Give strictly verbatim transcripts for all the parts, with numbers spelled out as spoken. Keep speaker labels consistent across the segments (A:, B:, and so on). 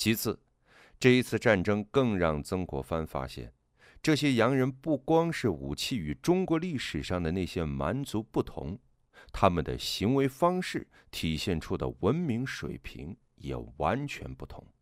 A: 其次，这一次战争更让曾国藩发现，这些洋人不光是武器与中国历史上的那些蛮族不同，他们的行为方式体现出的文明水平也完全不同。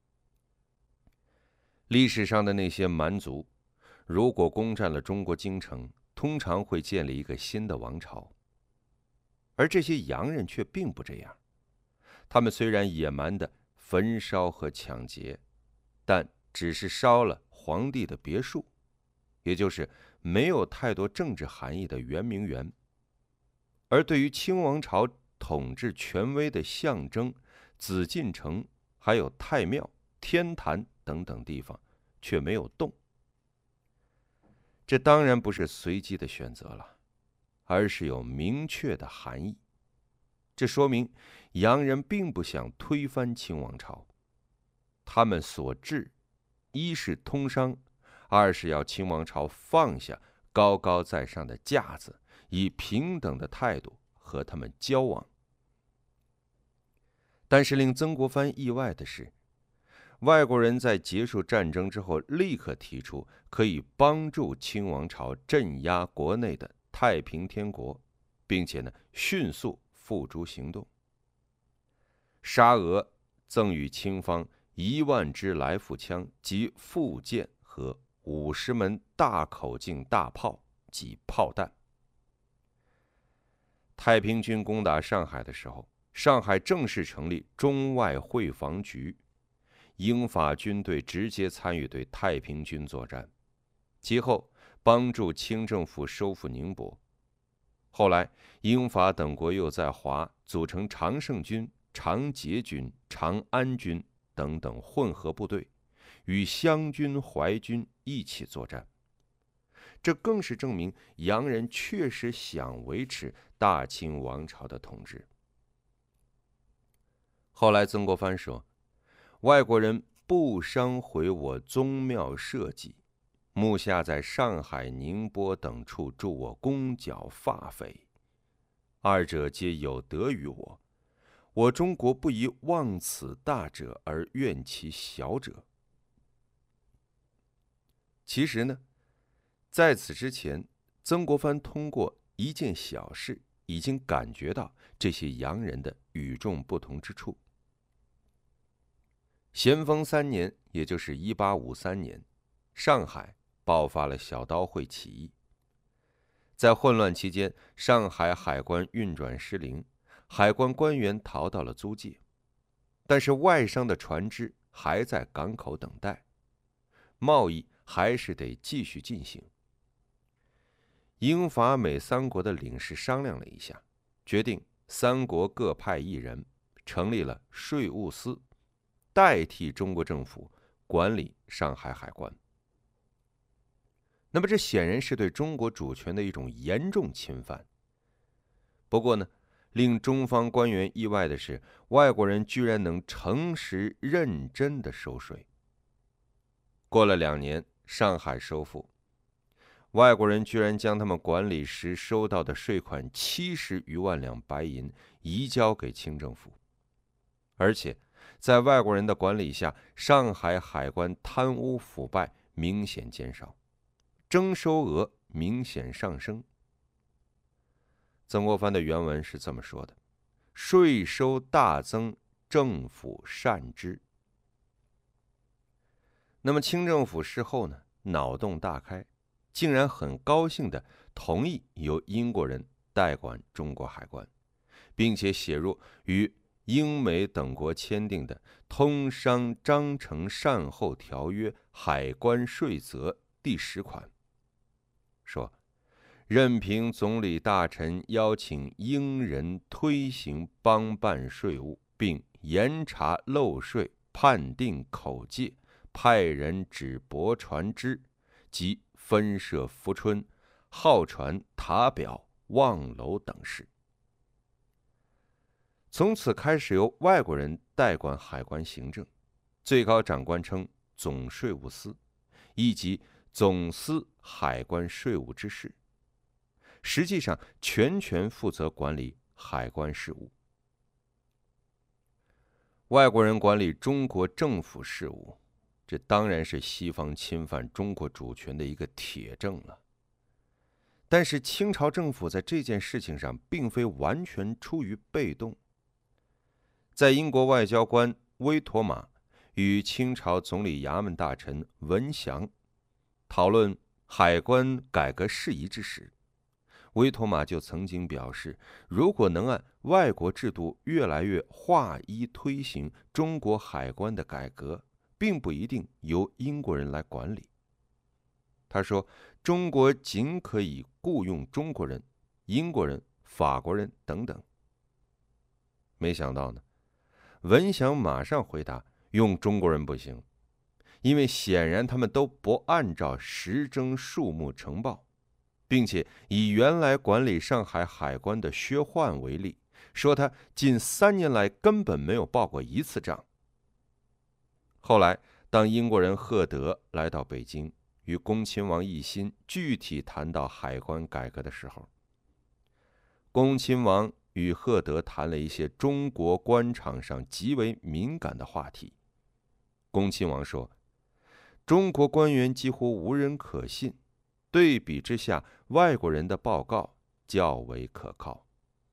A: 历史上的那些蛮族，如果攻占了中国京城，通常会建立一个新的王朝，而这些洋人却并不这样。他们虽然野蛮的焚烧和抢劫，但只是烧了皇帝的别墅，也就是没有太多政治含义的圆明园。而对于清王朝统治权威的象征紫禁城，还有太庙、天坛等等地方，却没有动。这当然不是随机的选择了，而是有明确的含义。这说明洋人并不想推翻清王朝，他们所志，一是通商，二是要清王朝放下高高在上的架子，以平等的态度和他们交往。但是令曾国藩意外的是，外国人在结束战争之后，立刻提出可以帮助清王朝镇压国内的太平天国，并且呢迅速付诸行动。沙俄赠予清方一万支来复枪及附件和五十门大口径大炮及炮弹。太平军攻打上海的时候，上海正式成立中外会防局，英法军队直接参与对太平军作战，其后帮助清政府收复宁波。后来，英法等国又在华组成常胜军、常捷军、长安军等等混合部队，与湘军、淮军一起作战。这更是证明洋人确实想维持大清王朝的统治。后来曾国藩说，外国人不伤毁我宗庙社稷，目下在上海、宁波等处助我攻剿发匪，二者皆有德于我，我中国不宜忘此大者而怨其小者。其实呢，在此之前，曾国藩通过一件小事已经感觉到这些洋人的与众不同之处。咸丰三年，也就是一八五三年，上海爆发了小刀会起义。在混乱期间，上海海关运转失灵，海关官员逃到了租界，但是外商的船只还在港口等待，贸易还是得继续进行。英法美三国的领事商量了一下，决定三国各派一人，成立了税务司，代替中国政府管理上海海关。那么这显然是对中国主权的一种严重侵犯。不过呢，令中方官员意外的是，外国人居然能诚实认真的收税。过了两年，上海收复，外国人居然将他们管理时收到的税款七十余万两白银移交给清政府，而且在外国人的管理下，上海海关贪污腐败明显减少，征收额明显上升。曾国藩的原文是这么说的：税收大增，政府善之。那么清政府事后呢，脑洞大开，竟然很高兴地同意由英国人代管中国海关，并且写入与英美等国签订的《通商章程善后条约海关税则》第十款，说任凭总理大臣邀请英人推行帮办税务，并严查漏税，判定口戒，派人指驳船只，及分设浮春、号船、塔表、望楼等事。从此开始由外国人代管海关行政，最高长官称总税务司，以及总司海关税务之事，实际上全权负责管理海关事务。 外国人管理中国政府事务，这当然是西方侵犯中国主权的一个铁证了。但是清朝政府在这件事情上并非完全处于被动。在英国外交官威妥玛与清朝总理衙门大臣文祥讨论海关改革事宜之时，威妥玛就曾经表示，如果能按外国制度越来越划一推行中国海关的改革，并不一定由英国人来管理。他说，中国仅可以雇佣中国人、英国人、法国人等等。没想到呢，文祥马上回答，用中国人不行，因为显然他们都不按照实征数目呈报，并且以原来管理上海海关的薛焕为例，说他近三年来根本没有报过一次账。后来，当英国人赫德来到北京，与恭亲王奕欣具体谈到海关改革的时候，恭亲王与赫德谈了一些中国官场上极为敏感的话题。恭亲王说，中国官员几乎无人可信，对比之下，外国人的报告较为可靠。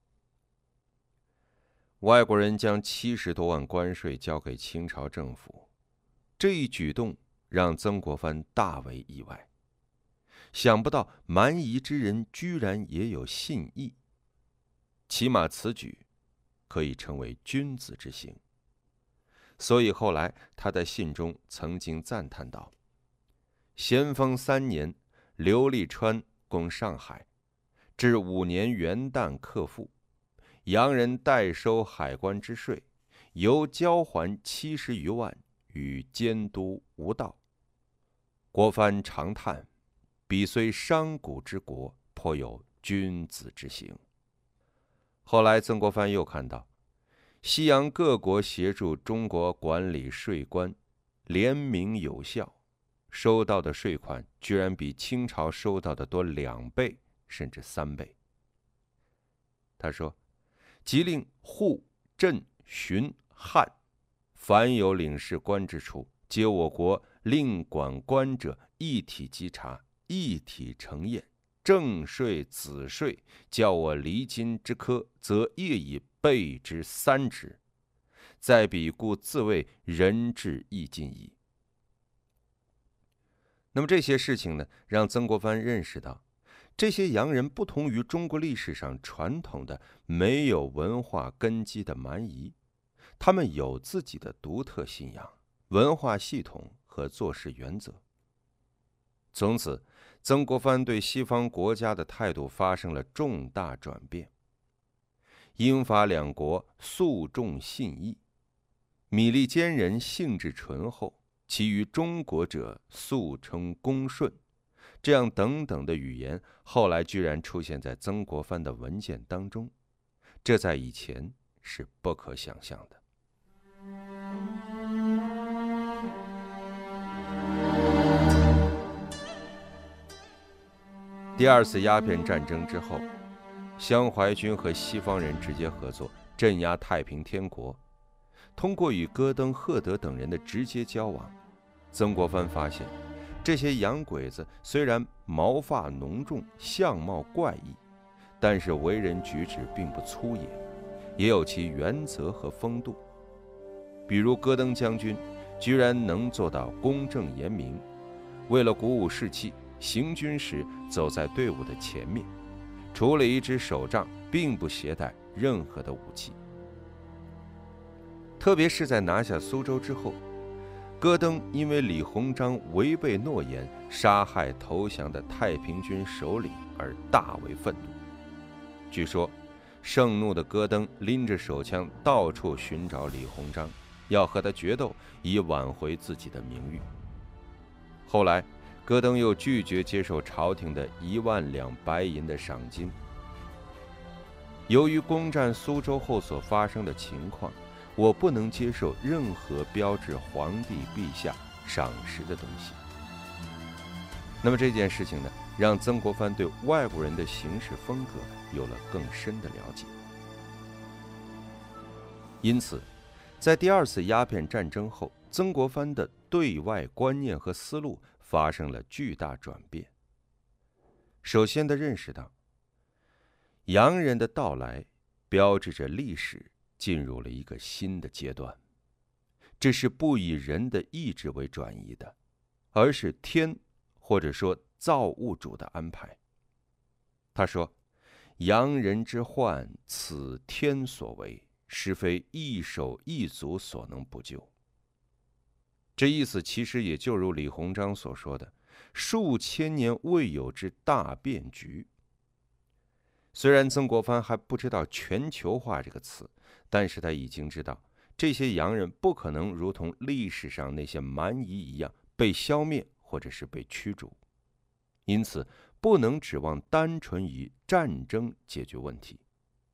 A: 外国人将七十多万关税交给清朝政府，这一举动让曾国藩大为意外，想不到蛮夷之人居然也有信义，起码此举可以称为君子之行。所以后来他在信中曾经赞叹道，咸丰三年，刘立川攻上海，至五年元旦克复，洋人代收海关之税，由交还七十余万与监督无道。国藩长叹，彼虽商贾之国，颇有君子之行。后来曾国藩又看到，西洋各国协助中国管理税关，联名有效，收到的税款居然比清朝收到的多两倍甚至三倍。他说，即令户、镇、巡、汉，凡有领事官之处，皆我国令管官者一体稽查，一体呈验，正税子税，叫我离京之科，则业以备之三之。再彼故自谓人至义尽矣。那么这些事情呢，让曾国藩认识到，这些洋人不同于中国历史上传统的没有文化根基的蛮夷，他们有自己的独特信仰、文化系统和做事原则。从此，曾国藩对西方国家的态度发生了重大转变。英法两国素重信义，米利坚人性质醇厚，其余中国者素称恭顺，这样等等的语言，后来居然出现在曾国藩的文件当中，这在以前是不可想象的。第二次鸦片战争之后，湘淮军和西方人直接合作，镇压太平天国。通过与戈登、赫德等人的直接交往，曾国藩发现，这些洋鬼子虽然毛发浓重，相貌怪异，但是为人举止并不粗野，也有其原则和风度。比如戈登将军居然能做到公正严明，为了鼓舞士气，行军时走在队伍的前面，除了一支手杖，并不携带任何的武器。特别是在拿下苏州之后，戈登因为李鸿章违背诺言，杀害投降的太平军首领而大为愤怒。据说，盛怒的戈登拎着手枪到处寻找李鸿章，要和他决斗，以挽回自己的名誉。后来，戈登又拒绝接受朝廷的一万两白银的赏金。由于攻占苏州后所发生的情况，我不能接受任何标志皇帝陛下赏识的东西。那么这件事情呢，让曾国藩对外国人的行事风格有了更深的了解。因此， 在第二次鸦片战争后，曾国藩的对外观念和思路发生了巨大转变。首先的认识到，洋人的到来标志着历史进入了一个新的阶段，这是不以人的意志为转移的，而是天或者说造物主的安排。他说：“洋人之患，此天所为，实非一手一足所能不救。”这意思其实也就如李鸿章所说的，数千年未有之大变局。虽然曾国藩还不知道全球化这个词，但是他已经知道这些洋人不可能如同历史上那些蛮夷一样被消灭或者是被驱逐，因此不能指望单纯以战争解决问题。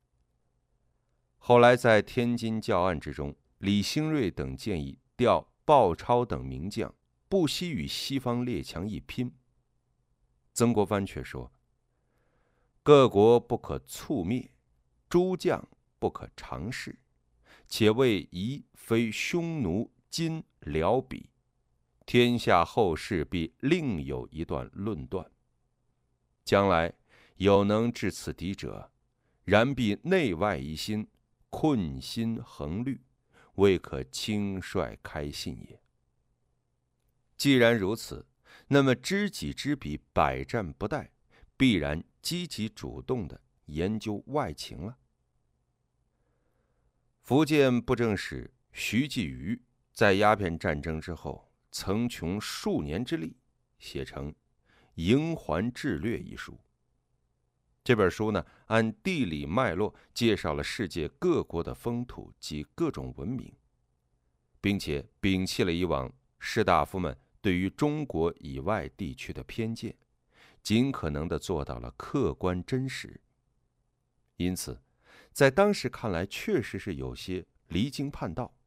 A: 后来在天津教案之中，李兴瑞等建议调鲍超等名将，不惜与西方列强一拼。曾国藩却说：“各国不可猝灭，诸将不可常事，且为夷非匈奴金辽比，天下后世必另有一段论断。将来有能制此敌者，然必内外一心，困心衡虑，未可轻率开信也。”既然如此，那么知己知彼，百战不殆，必然积极主动地研究外情了。福建布政使徐继瑜在鸦片战争之后，曾穷数年之力，写成《瀛环志略》一书。这本书呢，按地理脉络介绍了世界各国的风土及各种文明，并且摒弃了以往士大夫们对于中国以外地区的偏见，尽可能地做到了客观真实。因此，在当时看来，确实是有些离经叛道。